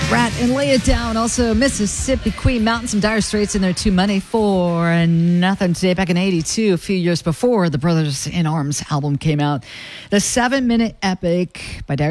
Rat and Lay It Down. Also, Mississippi Queen Mountain, some Dire Straits in there too. Money for Nothing today. Back in 82, a few years before the Brothers in Arms album came out. The 7-minute epic by Dire